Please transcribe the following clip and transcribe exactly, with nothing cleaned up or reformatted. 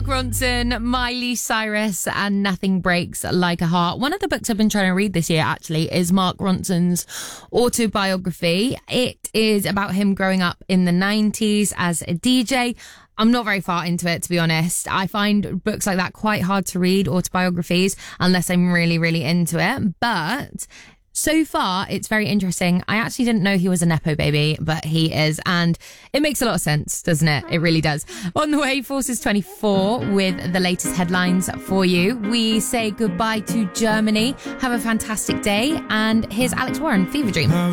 Ronson, Miley Cyrus, and Nothing Breaks Like a Heart. One of the books I've been trying to read this year, actually, is Mark Ronson's autobiography. It is about him growing up in the nineties as a D J. I'm not very far into it, to be honest. I find books like that quite hard to read, autobiographies, unless I'm really, really into it. But so far, it's very interesting. I actually didn't know he was a Nepo baby, but he is. And it makes a lot of sense, doesn't it? It really does. On the way, Forces twenty-four with the latest headlines for you. We say goodbye to Germany. Have a fantastic day. And here's Alex Warren, Fever Dream.